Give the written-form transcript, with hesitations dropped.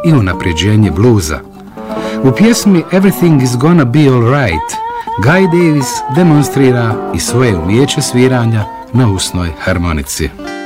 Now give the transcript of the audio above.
i unapređenje bluza. U pjesmi Everything is gonna be alright Guy Davis demonstrira i svoje umijeće sviranja na usnoj harmonici.